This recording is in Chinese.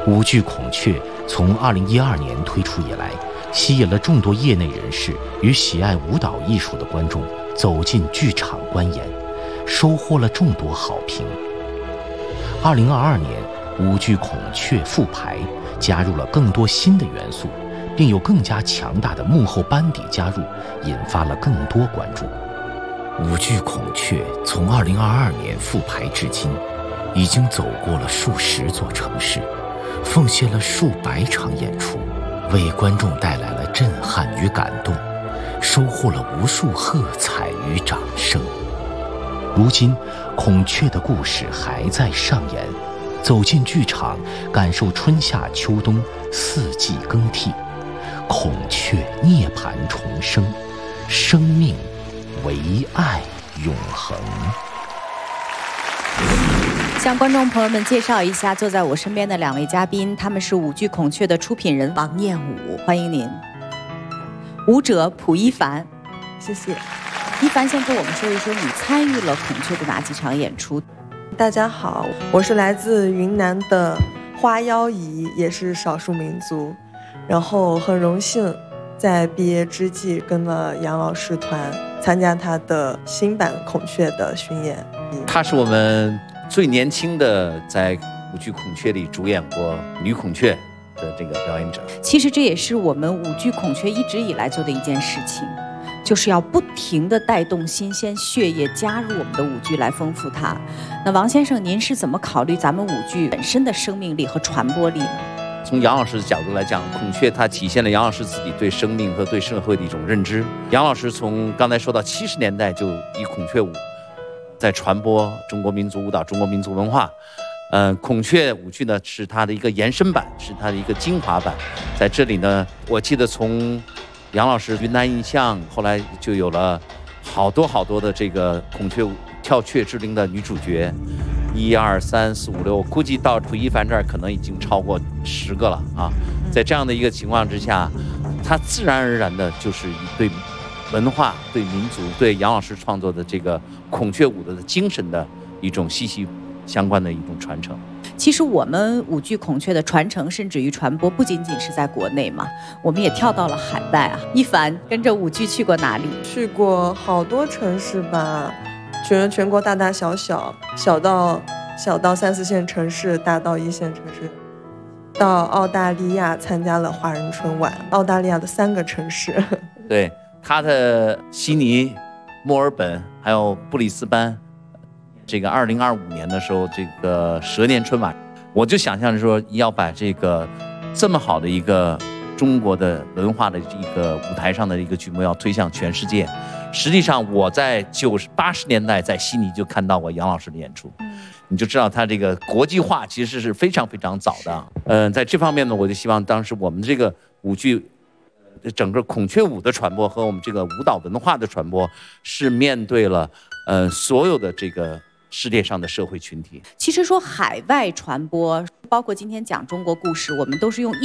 舞剧孔雀从2012年推出以来，吸引了众多业内人士与喜爱舞蹈艺术的观众走进剧场观演，收获了众多好评。2022年，舞剧孔雀复排，加入了更多新的元素，并有更加强大的幕后班底加入，引发了更多关注。舞剧孔雀从2022年复排至今，已经走过了数十座城市，奉献了数百场演出，为观众带来了震撼与感动，收获了无数喝彩与掌声。如今，孔雀的故事还在上演，走进剧场，感受春夏秋冬四季更替，孔雀涅槃重生，生命唯爱永恒。 向观众朋友们介绍一下，坐在我身边的两位嘉宾，他们是舞剧孔雀的出品人王念武，欢迎您；舞者蒲一凡， 谢谢。 一凡先跟我们说一说，你参与了孔雀的哪几场演出？ 大家好，我是来自云南的花腰彝，也是少数民族，然后很荣幸在毕业之际跟了杨老师团参加他的新版孔雀的巡演。 他是我们最年轻的在舞剧孔雀里主演过女孔雀的这个表演者。 其实这也是我们舞剧孔雀一直以来做的一件事情，就是要不停地带动新鲜血液加入我们的舞剧来丰富它。那王先生，您是怎么考虑咱们舞剧本身的生命力和传播力呢？ 从杨老师的角度来讲，孔雀它体现了杨老师自己对生命和对社会的一种认知。杨老师从刚才说到70年代就以孔雀舞在传播中国民族舞蹈、中国民族文化。孔雀舞剧呢是它的一个延伸版，是它的一个精华版。在这里呢，我记得从杨老师云南印象，后来就有了好多的这个孔雀舞跳雀之灵的女主角，1、2、3、4、5、6，估计到蒲一凡这儿可能已经超过10个了啊。在这样的一个情况之下，他自然而然的就是对文化、对民族、对杨老师创作的这个孔雀舞的精神的一种息息相关的一种传承。 其实我们舞剧孔雀的传承甚至于传播不仅仅是在国内嘛，我们也跳到了海外啊。一凡跟着舞剧去过哪里？ 去过好多城市吧，全国大大小小，小到3、4线城市，大到1线城市。到澳大利亚参加了华人春晚，澳大利亚的3个城市。 对，他的悉尼、墨尔本还有布里斯班。这个2025年的时候，这个蛇年春晚，我就想象着说要把这个这么好的一个中国的文化的一个舞台上的一个剧目要推向全世界。实际上我在90、80年代在悉尼就看到过杨老师的演出，你就知道他这个国际化其实是非常非常早的。在这方面呢，我就希望当时我们这个舞剧整个孔雀舞的传播和我们这个舞蹈文化的传播是面对了所有的这个世界上的社会群体。 其实说海外传播，包括今天讲中国故事，我们都是用